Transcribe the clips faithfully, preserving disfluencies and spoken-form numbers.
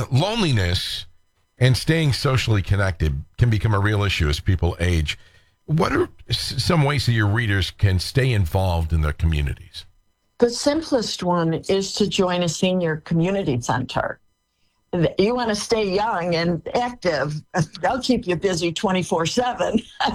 uh, loneliness and staying socially connected can become a real issue as people age. What are s- some ways that your readers can stay involved in their communities? The simplest one is to join a senior community center. You want to stay young and active, they'll keep you busy twenty-four seven.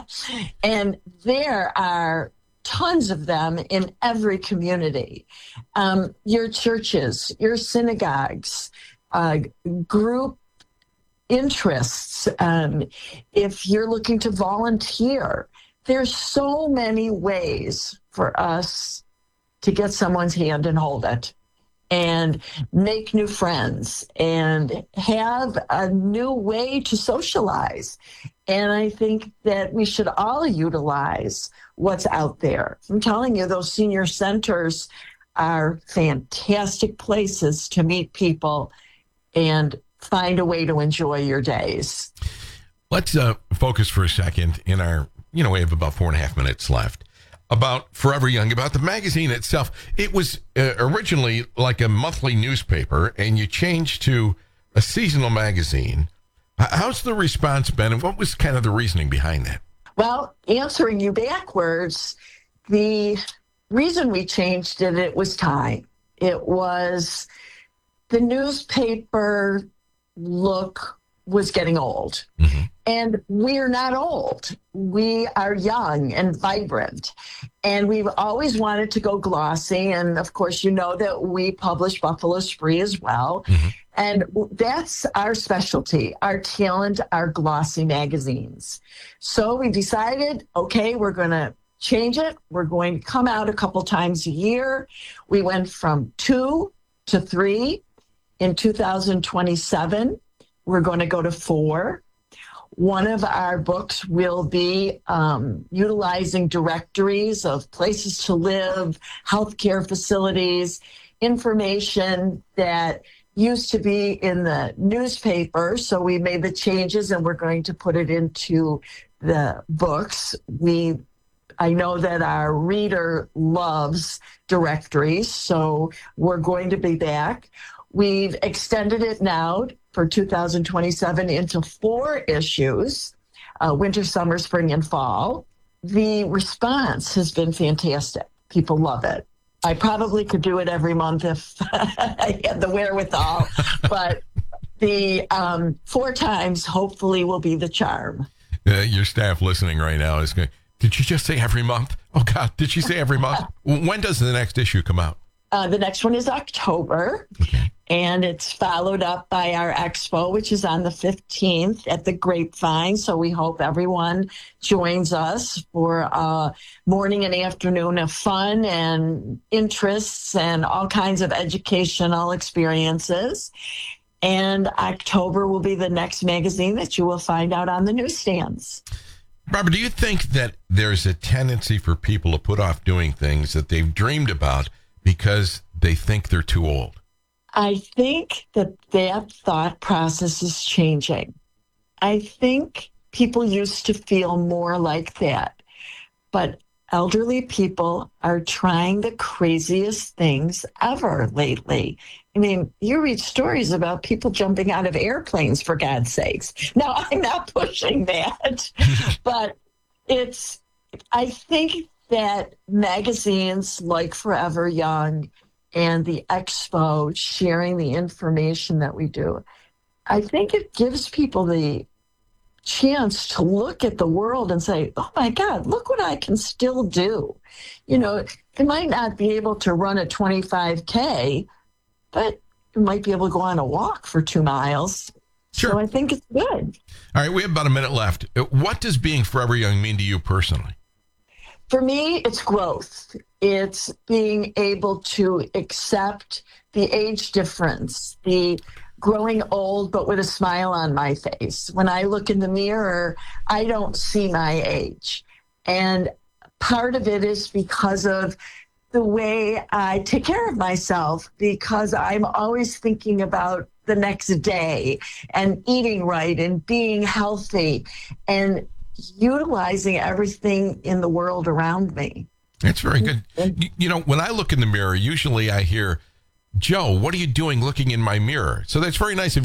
And there are tons of them in every community. Um, your churches, your synagogues, uh, group interests. Um, if you're looking to volunteer, there's so many ways for us to get someone's hand and hold it and make new friends and have a new way to socialize. And I think that we should all utilize what's out there. I'm telling you, those senior centers are fantastic places to meet people and find a way to enjoy your days. Let's uh, focus for a second in our, you know, we have about four and a half minutes left. About Forever Young, about the magazine itself. It was uh, originally like a monthly newspaper, and you changed to a seasonal magazine. H- How's the response been, and what was kind of the reasoning behind that? Well, answering you backwards, the reason we changed it, it was time. It was the newspaper look was getting old. Mm-hmm. And we're not old. We are young and vibrant. And we've always wanted to go glossy. And of course, you know that we publish Buffalo Spree as well. Mm-hmm. And that's our specialty, our talent, our glossy magazines. So we decided, okay, we're going to change it. We're going to come out a couple times a year. We went from two to three. In two thousand twenty-seven, we're going to go to four. One of our books will be um, utilizing directories of places to live, healthcare facilities, information that used to be in the newspaper. So we made the changes and we're going to put it into the books. We, I know that our reader loves directories, so we're going to be back. We've extended it now for two thousand twenty-seven into four issues, uh, winter, summer, spring, and fall. The response has been fantastic. People love it. I probably could do it every month if I had the wherewithal, but the um, four times hopefully will be the charm. Uh, your staff listening right now is going, did you just say every month? Oh, God, did she say every month? When does the next issue come out? Uh, the next one is October. Okay. And it's followed up by our expo, which is on the fifteenth at the Grapevine. So we hope everyone joins us for a morning and afternoon of fun and interests and all kinds of educational experiences. And October will be the next magazine that you will find out on the newsstands. Barbara, do you think that there's a tendency for people to put off doing things that they've dreamed about because they think they're too old? I think that that thought process is changing. I think people used to feel more like that, but elderly people are trying the craziest things ever lately. I mean, you read stories about people jumping out of airplanes, for God's sakes. Now, I'm not pushing that, but it's, I think that magazines like Forever Young and the expo, sharing the information that we do, I think it gives people the chance to look at the world and say, oh my God, look what I can still do. You know, it might not be able to run a twenty-five K, but you might be able to go on a walk for two miles. Sure. So I think it's good. All right, we have about a minute left. What does being Forever Young mean to you personally? For me, it's growth. It's being able to accept the age difference, the growing old, but with a smile on my face. When I look in the mirror, I don't see my age. And part of it is because of the way I take care of myself, because I'm always thinking about the next day and eating right and being healthy and utilizing everything in the world around me. That's very good. You, you know, when I look in the mirror, usually I hear, Joe, what are you doing looking in my mirror? So that's very nice of